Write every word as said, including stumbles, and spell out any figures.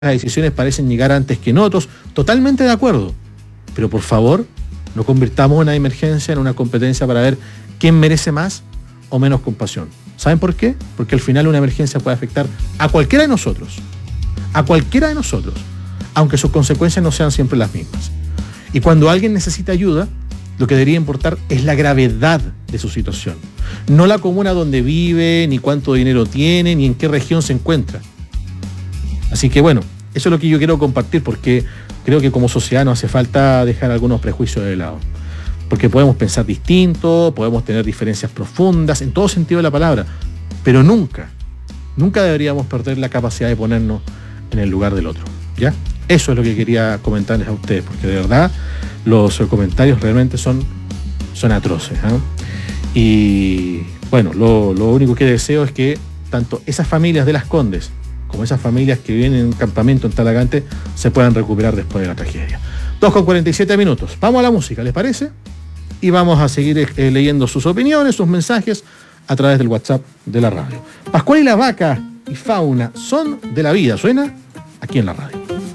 las decisiones parecen llegar antes que en otros, totalmente de acuerdo, pero por favor, no convirtamos una emergencia en una competencia para ver quién merece más o menos compasión. ¿Saben por qué? Porque al final una emergencia puede afectar a cualquiera de nosotros, a cualquiera de nosotros, aunque sus consecuencias no sean siempre las mismas. Y cuando alguien necesita ayuda, lo que debería importar es la gravedad de su situación, no la comuna donde vive, ni cuánto dinero tiene, ni en qué región se encuentra. Así que bueno, eso es lo que yo quiero compartir, porque creo que como sociedad nos hace falta dejar algunos prejuicios de lado. Porque podemos pensar distinto, podemos tener diferencias profundas, en todo sentido de la palabra, pero nunca, nunca deberíamos perder la capacidad de ponernos en el lugar del otro, ¿ya? Eso es lo que quería comentarles a ustedes, porque de verdad los comentarios realmente son, son atroces, ¿eh? Y bueno, lo, lo único que deseo es que tanto esas familias de Las Condes como esas familias que viven en un campamento en Talagante se puedan recuperar después de la tragedia. dos con cuarenta y siete minutos. Vamos a la música, ¿les parece? Y vamos a seguir eh, leyendo sus opiniones, sus mensajes a través del WhatsApp de la radio. Pascual y la vaca y fauna son de la vida. ¿Suena? Aquí en la radio.